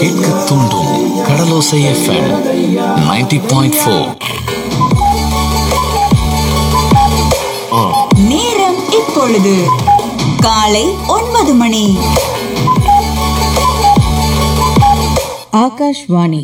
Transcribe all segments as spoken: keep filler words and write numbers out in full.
கேட்க தூண்டும் கடலோசை FM ninety point four. நேரம் இப்பொழுது காலை ஒன்பது மணி. ஆகாஷ்வாணி.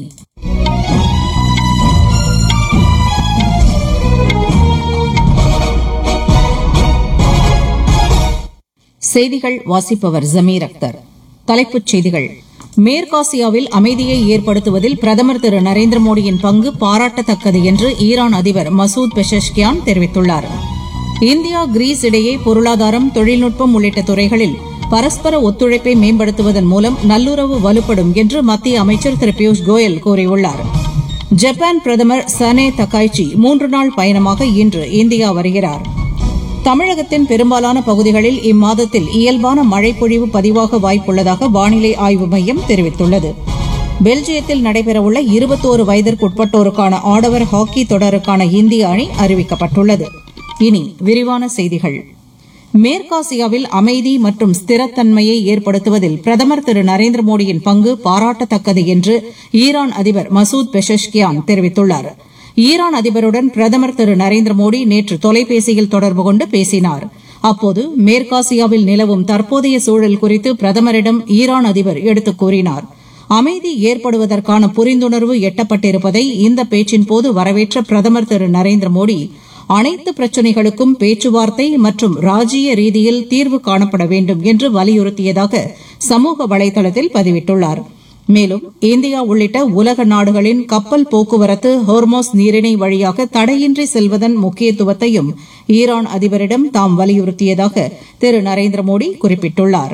செய்திகள் வாசிப்பவர் ஜமீர் அக்தர். தலைப்புச் செய்திகள். மேற்காசியாவில் அமைதியை ஏற்படுத்துவதில் பிரதமர் திரு நரேந்திர மோடியின் பங்கு பாராட்டத்தக்கது என்று ஈரான் அதிபர் மசூத் பெஷஷ்கியான் தெரிவித்துள்ளார். இந்தியா கிரீஸ் இடையே பொருளாதாரம், தொழில்நுட்பம் உள்ளிட்ட துறைகளில் பரஸ்பர ஒத்துழைப்பை மேம்படுத்துவதன் மூலம் நல்லுறவு வலுப்படும் என்று மத்திய அமைச்சர் திரு பியூஷ் கோயல் கூறியுள்ளார். ஜப்பான் பிரதமர் சனே தகாய்ச்சி மூன்று நாள் பயணமாக இன்று இந்தியா வருகிறார். தமிழகத்தின் பெரும்பாலான பகுதிகளில் இம்மாதத்தில் இயல்பான மழைப்பொழிவு பதிவாக வாய்ப்புள்ளதாக வானிலை ஆய்வு மையம் தெரிவித்துள்ளது. பெல்ஜியத்தில் நடைபெறவுள்ள இருபத்தோரு வயதிற்குட்பட்டோருக்கான ஆடவர் ஹாக்கி தொடருக்கான இந்திய அணி அறிவிக்கப்பட்டுள்ளது. இனி விரிவான செய்திகள். மேற்காசியாவில் அமைதி மற்றும் ஸ்திரத்தன்மையை ஏற்படுத்துவதில் பிரதமர் திரு நரேந்திர மோடியின் பங்கு பாராட்டத்தக்கது என்று ஈரான் அதிபர் மசூத் பெஷஷ்கியான் தெரிவித்துள்ளார். ஈரான் அதிபருடன் பிரதமர் திரு நரேந்திர மோடி நேற்று தொலைபேசியில் தொடர்பு கொண்டு பேசினார். அப்போது மேற்காசியாவில் நிலவும் தற்போதைய சூழல் குறித்து பிரதமரிடம் ஈரான் அதிபர் எடுத்துக் கூறினார். அமைதி ஏற்படுவதற்கான புரிந்துணர்வு எட்டப்பட்டிருப்பதை இந்த பேச்சின்போது வரவேற்ற பிரதமர் திரு நரேந்திர மோடி அனைத்து பிரச்சினைகளுக்கும் பேச்சுவார்த்தை மற்றும் ராஜீய ரீதியில் தீர்வு காணப்பட வேண்டும் என்று வலியுறுத்தியதாக சமூக வலைதளத்தில் பதிவிட்டுள்ளார். மேலும் இந்தியா உள்ளிட்ட உலக நாடுகளின் கப்பல் போக்குவரத்து ஹோர்மோஸ் நீரிணை வழியாக தடையின்றி செல்வதன் முக்கியத்துவத்தையும் ஈரான் அதிபரிடம் தாம் வலியுறுத்தியதாக திரு நரேந்திர மோடி குறிப்பிட்டுள்ளார்.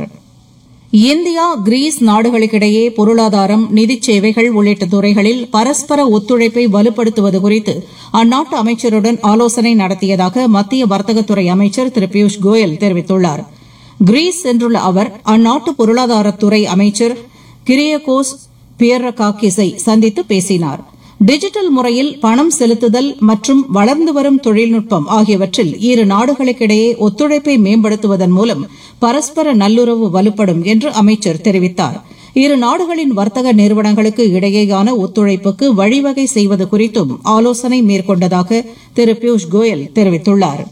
இந்தியா கிரீஸ் நாடுகளுக்கிடையே பொருளாதாரம், நிதிச் சேவைகள் உள்ளிட்ட துறைகளில் பரஸ்பர ஒத்துழைப்பை வலுப்படுத்துவது குறித்து அந்நாட்டு அமைச்சருடன் ஆலோசனை நடத்தியதாக மத்திய வர்த்தகத்துறை அமைச்சர் திரு பியூஷ் கோயல் தெரிவித்துள்ளார். கிரீஸ் சென்றுள்ள அவர் அந்நாட்டு பொருளாதாரத்துறை அமைச்சர் கிரியகோஸ் பியர்ரகாக்கிஸை சந்தித்து பேசினார். டிஜிட்டல் முறையில் பணம் செலுத்துதல் மற்றும் வளர்ந்து வரும் தொழில்நுட்பம் ஆகியவற்றில் இரு நாடுகளுக்கிடையே ஒத்துழைப்பை மேம்படுத்துவதன் மூலம் பரஸ்பர நல்லுறவு வலுப்படும் என்று அமைச்சர் தெரிவித்தார். இரு நாடுகளின் வர்த்தக நிறுவனங்களுக்கு இடையேயான ஒத்துழைப்புக்கு வழிவகை செய்வது குறித்தும் ஆலோசனை மேற்கொண்டதாக திரு பியூஷ் கோயல் தெரிவித்துள்ளார்.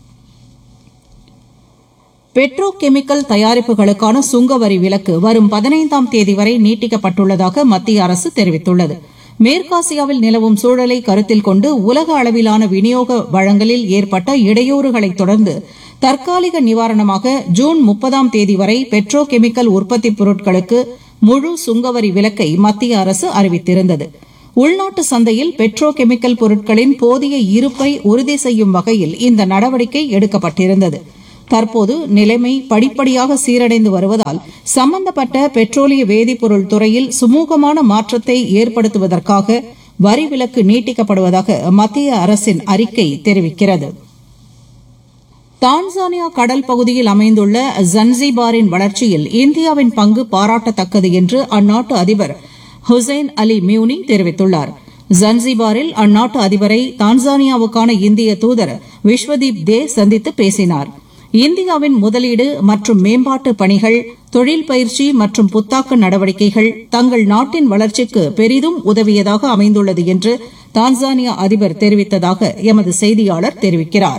பெட்ரோ கெமிக்கல் தயாரிப்புகளுக்கான சுங்கவரி விலக்கு வரும் பதினைந்தாம் தேதி வரை நீட்டிக்கப்பட்டுள்ளதாக மத்திய அரசு தெரிவித்துள்ளது. மேற்காசியாவில் நிலவும் சூழலை கருத்தில் கொண்டு உலக அளவிலான விநியோக வழங்கலில் ஏற்பட்ட இடையூறுகளைத் தொடர்ந்து தற்காலிக நிவாரணமாக ஜூன் முப்பதாம் தேதி வரை பெட்ரோ கெமிக்கல் உற்பத்திப் பொருட்களுக்கு முழு சுங்கவரி விலக்கை மத்திய அரசு அறிவித்திருந்தது. உள்நாட்டு சந்தையில் பெட்ரோ கெமிக்கல் பொருட்களின் போதிய இருப்பை உறுதி செய்யும் வகையில் இந்த நடவடிக்கை எடுக்கப்பட்டிருந்தது. தற்போது நிலைமை படிப்படியாக சீரடைந்து வருவதால் சம்பந்தப்பட்ட பெட்ரோலிய வேதிப்பொருள் துறையில் சுமூகமான மாற்றத்தை ஏற்படுத்துவதற்காக வரி விலக்கு நீட்டிக்கப்படுவதாக மத்திய அரசின் அறிக்கை தெரிவிக்கிறது. தான்சானியா கடல் பகுதியில் அமைந்துள்ள ஜன்சிபாரின் வளர்ச்சியில் இந்தியாவின் பங்கு பாராட்டத்தக்கது என்று அந்நாட்டு அதிபர் ஹுசைன் அலி மியூனி தெரிவித்துள்ளார். ஜன்சிபாரில் அந்நாட்டு அதிபரை தான்சானியாவுக்கான இந்திய தூதர் விஸ்வதீப் தே சந்தித்து பேசினார். இந்தியாவின் முதலீடு மற்றும் மேம்பாட்டு பணிகள், தொழில் பயிற்சி மற்றும் புத்தாக்க நடவடிக்கைகள் தங்கள் நாட்டின் வளர்ச்சிக்கு பெரிதும் உதவியதாக அமைந்துள்ளது என்று தான்சானியா அதிபர் தெரிவித்ததாக எமது செய்தியாளர் தெரிவிக்கிறார்.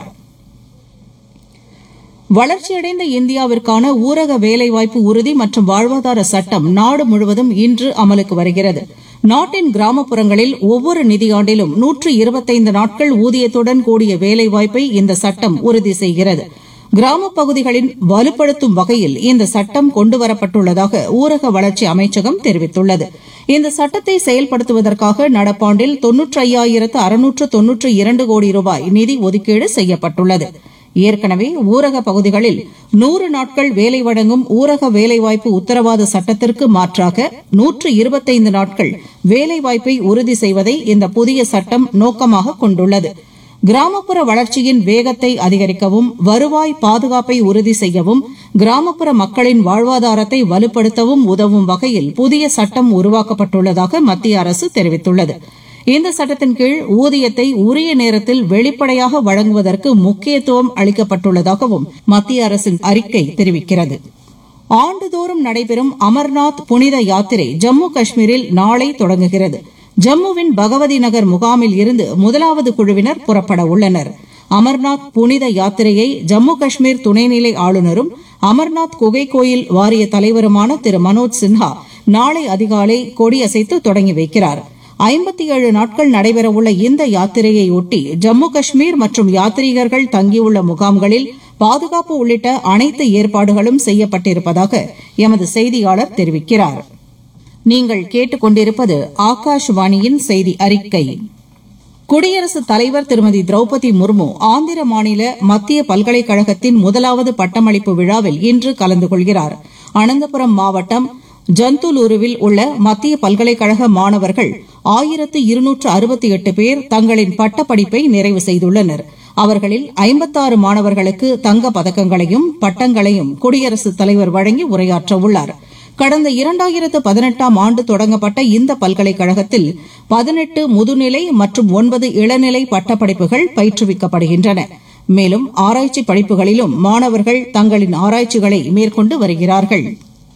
வளர்ச்சியடைந்த இந்தியாவிற்கான ஊரக வேலைவாய்ப்பு உறுதி மற்றும் வாழ்வாதார சட்டம் நாடு முழுவதும் இன்று அமலுக்கு வருகிறது. நாட்டின் கிராமப்புறங்களில் ஒவ்வொரு நிதியாண்டிலும் நூற்று இருபத்தைந்து நாட்கள் ஊதியத்துடன் கூடிய வேலைவாய்ப்பை இந்த சட்டம் உறுதி செய்கிறது. கிராமப் பகுதிகளின் வலுப்படுத்தும் வகையில் இந்த சட்டம் கொண்டுவரப்பட்டுள்ளதாக ஊரக வளர்ச்சி அமைச்சகம் தெரிவித்துள்ளது. இந்த சட்டத்தை செயல்படுத்துவதற்காக நடப்பாண்டில் தொன்னூற்றி ஐயாயிரத்து அறுநூற்று தொன்னூற்றி இரண்டு கோடி ரூபாய் நிதி ஒதுக்கீடு செய்யப்பட்டுள்ளது. ஏற்கனவே ஊரக பகுதிகளில் நூறு நாட்கள் வேலை வழங்கும் ஊரக வேலைவாய்ப்பு உத்தரவாத சட்டத்திற்கு மாற்றாக நூற்று இருபத்தைந்து நாட்கள் வேலைவாய்ப்பை உறுதி செய்வதை இந்த புதிய சட்டம் நோக்கமாக கொண்டுள்ளது. கிராமப்புற வளர்ச்சியின் வேகத்தை அதிகரிக்கவும், வருவாய் பாதுகாப்பை உறுதி செய்யவும், கிராமப்புற மக்களின் வாழ்வாதாரத்தை வலுப்படுத்தவும் உதவும் வகையில் புதிய சட்டம் உருவாக்கப்பட்டுள்ளதாக மத்திய அரசு தெரிவித்துள்ளது. இந்த சட்டத்தின் கீழ் ஊதியத்தை உரிய நேரத்தில் வெளிப்படையாக வழங்குவதற்கு முக்கியத்துவம் அளிக்கப்பட்டுள்ளதாகவும் மத்திய அரசின் அறிக்கை தெரிவிக்கிறது. ஆண்டுதோறும் நடைபெறும் அமர்நாத் புனித யாத்திரை ஜம்மு காஷ்மீரில் நாளை தொடங்குகிறது. ஜம்முவின் பகவதி நகர் முகாமில் இருந்து முதலாவது குழுவினர் புறப்பட உள்ளனர். அமர்நாத் புனித யாத்திரையை ஜம்மு காஷ்மீர் துணைநிலை ஆளுநரும் அமர்நாத் குகை கோயில் வாரிய தலைவருமான திரு மனோஜ் சின்ஹா நாளை அதிகாலை கொடியசைத்து தொடங்கி வைக்கிறார். ஐம்பத்தி ஏழு நாட்கள் நடைபெறவுள்ள இந்த யாத்திரையொட்டி ஜம்மு காஷ்மீர் மற்றும் யாத்ரீகர்கள் தங்கியுள்ள முகாம்களில் பாதுகாப்பு உள்ளிட்ட அனைத்து ஏற்பாடுகளும் செய்யப்பட்டிருப்பதாக எமது செய்தியாளர் தெரிவிக்கிறார். நீங்கள் கேட்டுக் கொண்டிருப்பது ஆகாஷவாணியின் செய்தி அறிக்கை. குடியரசுத் தலைவர் திருமதி திரௌபதி முர்மு ஆந்திர மாநில மத்திய பல்கலைக்கழகத்தின் முதலாவது பட்டமளிப்பு விழாவில் இன்று கலந்து கொள்கிறார். அனந்தபுரம் மாவட்டம் ஜந்துலூருவில் உள்ள மத்திய பல்கலைக்கழக மாணவர்கள் ஆயிரத்து இருநூற்று அறுபத்தி எட்டு பேர் தங்களின் பட்டப்படிப்பை நிறைவு செய்துள்ளனர். அவர்களில் ஐம்பத்தாறு மாணவர்களுக்கு தங்கப் பதக்கங்களையும் பட்டங்களையும் குடியரசுத் தலைவர் வழங்கி உரையாற்றவுள்ளார். கடந்த இரண்டாயிரத்து பதினெட்டாம் ஆண்டு தொடங்கப்பட்ட இந்த பல்கலைக்கழகத்தில் பதினெட்டு முதுநிலை மற்றும் ஒன்பது இளநிலை பட்டப்படிப்புகள் பயிற்றுவிக்கப்படுகின்றன. மேலும் ஆராய்ச்சி படிப்புகளிலும் மாணவர்கள் தங்களின் ஆராய்ச்சிகளை மேற்கொண்டு வருகிறார்கள்.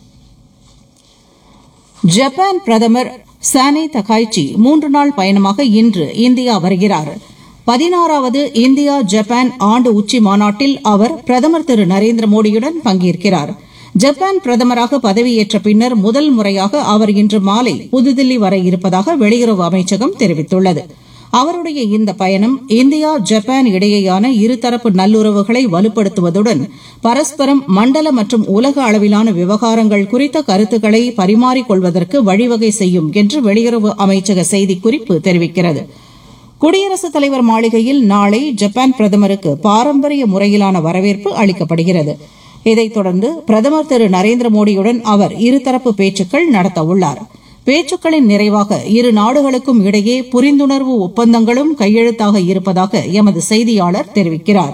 ஜப்பான் பிரதமர் சானே தகாய்ச்சி மூன்று நாள் பயணமாக இன்று இந்தியா வருகிறார். பதினாறாவது இந்தியா ஜப்பான் ஆண்டு உச்சி மாநாட்டில் அவர் பிரதமர் திரு நரேந்திர மோடியுடன் பங்கேற்கிறார். ஜப்பான் பிரதமராக பதவியேற்ற பின்னர் முதல் முறையாக அவர் இன்று மாலை புதுதில்லி வர இருப்பதாக வெளியுறவு அமைச்சகம் தெரிவித்துள்ளது. அவருடைய இந்த பயணம் இந்தியா ஜப்பான் இடையேயான இருதரப்பு நல்லுறவுகளை வலுப்படுத்துவதுடன் பரஸ்பரம் மண்டல மற்றும் உலக அளவிலான விவகாரங்கள் குறித்த கருத்துக்களை பரிமாறிக்கொள்வதற்கு வழிவகை செய்யும் என்று வெளியுறவு அமைச்சக செய்திக்குறிப்பு தெரிவிக்கிறது. குடியரசுத் தலைவர் மாளிகையில் நாளை ஜப்பான் பிரதமருக்கு பாரம்பரிய முறையிலான வரவேற்பு அளிக்கப்படுகிறது. இதைத் தொடர்ந்து பிரதமர் திரு நரேந்திர மோடியுடன் அவர் இருதரப்பு பேச்சுக்கள் நடத்தவுள்ளார். பேச்சுக்களின் நிறைவாக இரு நாடுகளுக்கும் இடையே புரிந்துணர்வு ஒப்பந்தங்களும் கையெழுத்தாக இருப்பதாக எமது செய்தியாளர் தெரிவிக்கிறார்.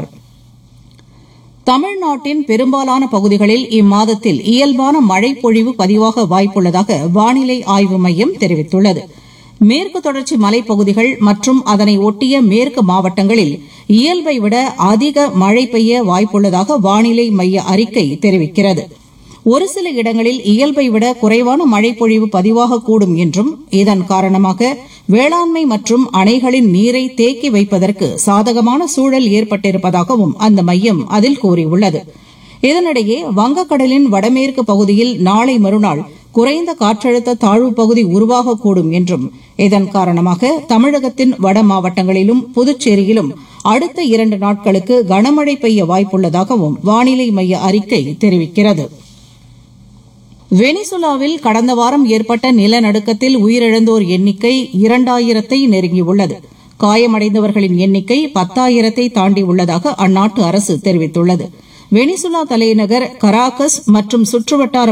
தமிழ்நாட்டின் பெரும்பாலான பகுதிகளில் இம்மாதத்தில் இயல்பான மழை பொழிவு பதிவாக வாய்ப்புள்ளதாக வானிலை ஆய்வு மையம் தெரிவித்துள்ளது. மேற்கு தொடர்ச்சி மலைப்பகுதிகள் மற்றும் அதனை ஒட்டிய மேற்கு மாவட்டங்களில் இயல்பை விட அதிக மழை பெய்ய வாய்ப்புள்ளதாக வானிலை மைய அறிக்கை தெரிவிக்கிறது. ஒரு சில இடங்களில் இயல்பை விட குறைவான மழைப்பொழிவு பதிவாகக்கூடும் என்றும் இதன் காரணமாக வேளாண்மை மற்றும் அணைகளின் நீரை தேக்கி வைப்பதற்கு சாதகமான சூழல் ஏற்பட்டிருப்பதாகவும் அந்த மையம் அதில் கூறியுள்ளது. இதனிடையே வங்கக்கடலின் வடமேற்கு பகுதியில் நாளை மறுநாள் குறைந்த காற்றழுத்த தாழ்வுப் பகுதி உருவாகக்கூடும் என்றும் இதன் காரணமாக தமிழகத்தின் வட மாவட்டங்களிலும் புதுச்சேரியிலும் அடுத்த இரண்டு நாட்களுக்கு கனமழை பெய்ய வாய்ப்புள்ளதாகவும் வானிலை மைய அறிக்கை தெரிவிக்கிறது. வெனிசுலாவில் கடந்த வாரம் ஏற்பட்ட நிலநடுக்கத்தில் உயிரிழந்தோர் எண்ணிக்கை இரண்டாயிரத்தை நெருங்கியுள்ளது. காயமடைந்தவர்களின் எண்ணிக்கை பத்தாயிரத்தை தாண்டியுள்ளதாக அந்நாட்டு அரசு தெரிவித்துள்ளது. வெனிசுலா தலைநகர் கராகஸ் மற்றும் சுற்றுவட்டார